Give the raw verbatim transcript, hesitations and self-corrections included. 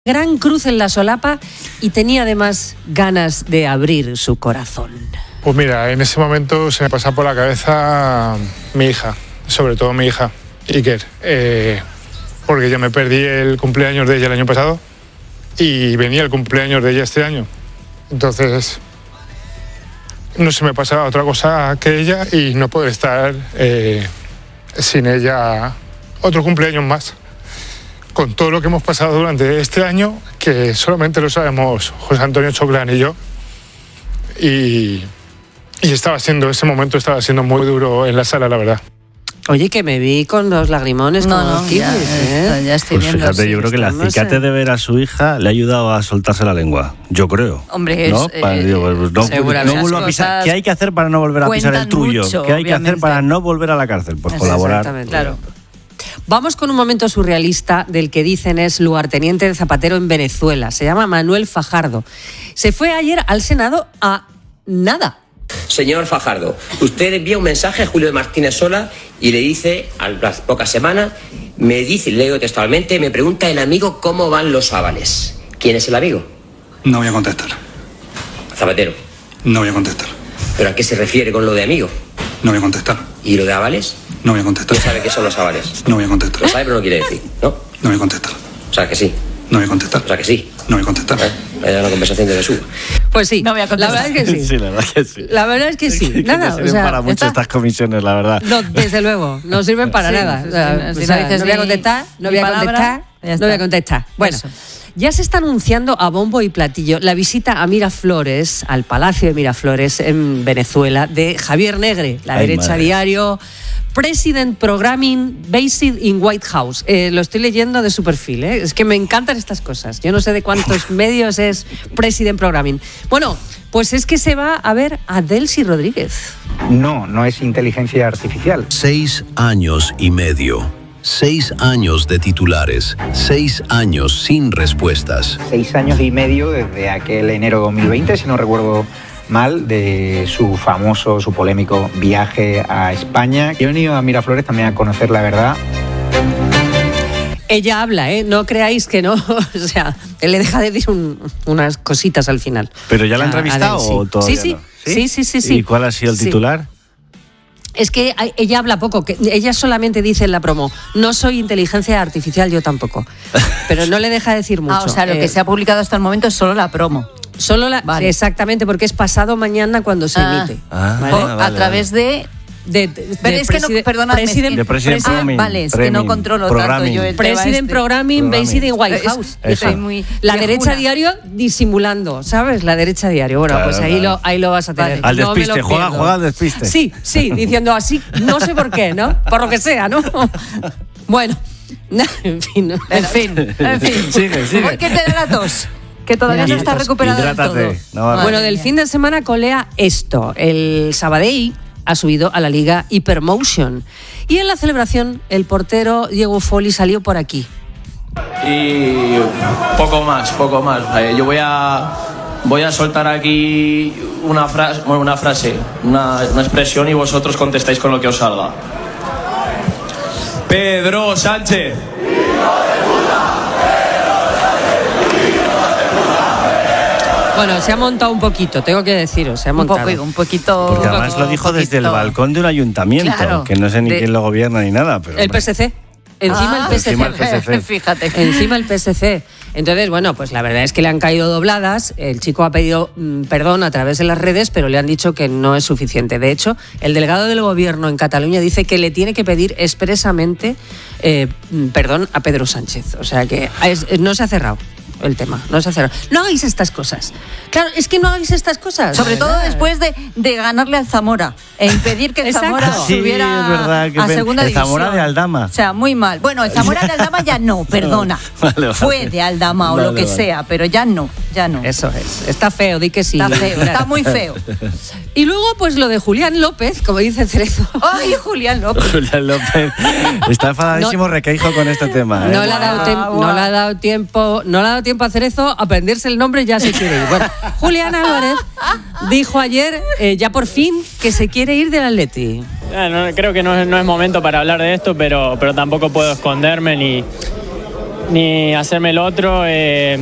Gran cruz en la solapa y tenía además ganas de abrir su corazón. Pues mira, en ese momento se me pasa por la cabeza mi hija, sobre todo mi hija, Iker, eh, porque yo me perdí el cumpleaños de ella el año pasado y venía el cumpleaños de ella este año. Entonces, no se me pasaba otra cosa que ella y no poder estar eh, sin ella otro cumpleaños más. Con todo lo que hemos pasado durante este año, que solamente lo sabemos José Antonio Choclán y yo, y, y estaba siendo, ese momento estaba siendo muy duro en la sala, la verdad. Oye, que me vi con los lagrimones no, como no, kibis, ya, ¿eh? ya estoy pues viendo. fíjate, sí, yo creo que el acicate de ver a su hija le ha ayudado a soltarse la lengua, yo creo. Hombre, ¿no? es, Para, eh, digo, pues no, seguramente. no vuelvo a pisar. ¿Qué hay que hacer para no volver a pisar el trullo? Mucho, ¿Qué hay que obviamente. hacer para no volver a la cárcel? Pues colaborar. Claro. Vamos con un momento surrealista del que dicen es lugarteniente de Zapatero en Venezuela. Se llama Manuel Fajardo. Se fue ayer al Senado a nada. Señor Fajardo, usted envía un mensaje a Julio de Martínez Sola y le dice, a las pocas semanas, me dice, leo textualmente, me pregunta el amigo cómo van los avales. ¿Quién es el amigo? No voy a contestar. Zapatero. No voy a contestar. ¿Pero a qué se refiere con lo de amigo? No voy a contestar. ¿Y lo de avales? No voy a contestar. ¿Quién sabe qué son los avales? No voy a contestar. Lo sabe pero no quiere decir, ¿no? No voy a contestar. O sea, que sí. No voy a contestar. O sea, que sí. No voy a contestar. ¿Eh? Vaya una conversación de Jesús. Pues sí, No voy a la contestar. verdad es que sí. Sí, la verdad que sí. La verdad es que sí. Que Nada, no o sirven sea, para mucho está- estas comisiones, la verdad. No, desde luego, no sirven para Sí, nada. sí, O sea, sí, si o sea, no dices no voy a ni- contestar, no ni voy a palabra, contestar, ya no está. voy a contestar. Bueno, Eso. ya se está anunciando a bombo y platillo la visita a Miraflores, al Palacio de Miraflores en Venezuela, de Javier Negre, la Ay, derecha madre. diario, President Programming Based in White House. Eh, lo estoy leyendo de su perfil, ¿eh? Es que me encantan estas cosas. Yo no sé de cuántos medios es President Programming. Bueno, pues es que se va a ver a Delcy Rodríguez. No, no es inteligencia artificial. Seis años y medio. Seis años de titulares. Seis años sin respuestas. Seis años y medio desde aquel enero dos mil veinte, si no recuerdo mal, de su famoso, su polémico viaje a España. Yo he venido a Miraflores también a conocer la verdad. Ella habla, ¿eh? No creáis que no. O sea, él le deja de decir un- unas cositas al final. ¿Pero ya la ha A- a entrevistado Delcy. o todavía sí, sí, no? sí, sí, sí, sí. ¿Y cuál ha sido el Sí. titular? Es que a- ella habla poco, que ella solamente dice en la promo, no soy inteligencia artificial, yo tampoco. Pero no le deja decir mucho. Ah, o sea, lo Eh, que se ha publicado hasta el momento es solo la promo. Solo la, Vale. Exactamente, porque es pasado mañana cuando se Ah. emite. Ah, ¿vale? O vale, a través de... De, de- Pero de es que no, preside- perdona, President- De President Ah, Programming, vale, es que Programming, no controlo Programming. tanto yo el tema President este. Programming Based in White Es- House. Estoy Eso. muy La viejuna. derecha diario disimulando, ¿sabes? La derecha diario. Bueno, Claro, pues ahí, claro. lo, ahí lo vas a tener. Vale. Al No me despiste, lo juega, pierdo. juega al despiste. Sí, sí, diciendo así, no sé por qué, ¿no? Por lo que sea, ¿no? Bueno, en fin. ¿no? En fin, en fin. Sigue, sigue. Uy, ¿qué te da la tos? Que todavía no está recuperado del todo. Hidrátate, Navarro. Bueno, del fin de semana colea esto. El Sabadell ha subido a la liga Hypermotion. Y en la celebración, el portero Diego Folli salió por aquí. Y poco más, poco más. Eh, yo voy a voy a soltar aquí una frase, bueno, una frase, una, una expresión y vosotros contestáis con lo que os salga. Pedro Sánchez. Bueno, se ha montado un poquito, tengo que deciros, se ha Un, montado. poco, un poquito... Porque un además poco- lo dijo un desde el poquito- balcón de un ayuntamiento, Claro. que no sé ni De- quién lo gobierna ni nada. Pero, El hombre. P S C. Encima Ah, el P S C. encima el P S C. Fíjate. Encima el P S C. Entonces, bueno, pues la verdad es que le han caído dobladas. El chico ha pedido mm, perdón a través de las redes, pero le han dicho que no es suficiente. De hecho, el delegado del gobierno en Cataluña dice que le tiene que pedir expresamente eh, mm, perdón a Pedro Sánchez. O sea que es- no se ha cerrado el tema, no se ha cerrado. No hagáis estas cosas. Claro, es que no hagáis estas cosas. Sobre de todo verdad. después de, de ganarle al Zamora e impedir que el Exacto. Zamora Sí, subiera es verdad, que a ven- segunda el división. Zamora de Aldama. O sea, muy mal. Bueno, el Zamora de Aldama ya no, perdona. Vale, vale. Fue de Aldama o Vale, lo que vale. sea, pero ya no, ya no. Eso es. Está feo, di que sí. Está feo, está muy feo. Y luego, pues lo de Julián López, como dice Cerezo. Ay, Julián López. Julián López está enfadadísimo Requeijo con este tema. ¿eh? No le, ha dado tem- Guau, no guau. le ha dado tiempo, no le ha dado tiempo a Cerezo a aprenderse el nombre, ya se quiere ir. Bueno, Julián Álvarez dijo ayer, eh, ya por fin, que se quiere ir del Atleti. Ah, no, creo que no es, no es momento para hablar de esto, pero, pero tampoco puedo esconderme ni, ni hacerme el otro. Eh,